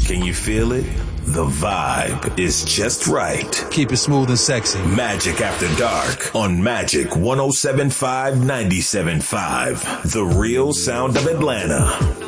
Can you feel it? The vibe is just right. Keep it smooth and sexy. Magic After Dark on Magic 107.5 97.5. The real sound of Atlanta.